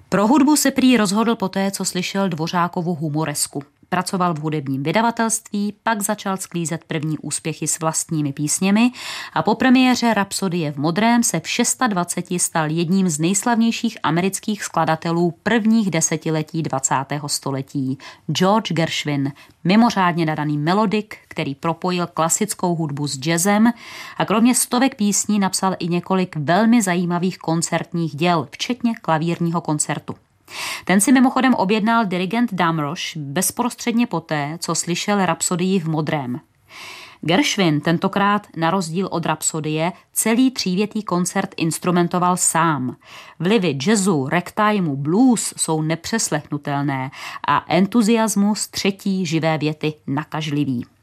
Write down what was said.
Pro hudbu se prý rozhodl poté, co slyšel Dvořákovu humoresku. Pracoval v hudebním vydavatelství, pak začal sklízet první úspěchy s vlastními písněmi a po premiéře Rapsodie v modrém se v 26 stal jedním z nejslavnějších amerických skladatelů prvních desetiletí 20. století. George Gershwin, mimořádně nadaný melodik, který propojil klasickou hudbu s jazzem a kromě stovek písní napsal i několik velmi zajímavých koncertních děl, včetně klavírního koncertu. Ten si mimochodem objednal dirigent Damrosch bezprostředně poté, co slyšel Rapsodii v modrém. Gershwin tentokrát na rozdíl od Rapsodie celý třívětý koncert instrumentoval sám. Vlivy jazzu, ragtimeu, blues jsou nepřeslechnutelné a entuziasmus třetí živé věty nakažlivý.